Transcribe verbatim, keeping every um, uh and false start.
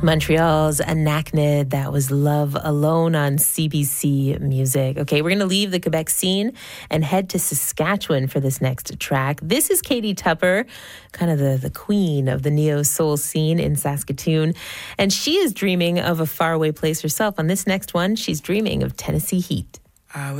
Montreal's Anachnid. That was Love Alone on C B C Music. Okay, we're going to leave the Quebec scene and head to Saskatchewan for this next track. This is Katie Tupper, kind of the, the queen of the neo-soul scene in Saskatoon. And she is dreaming of a faraway place herself. On this next one, she's dreaming of Tennessee Heat. I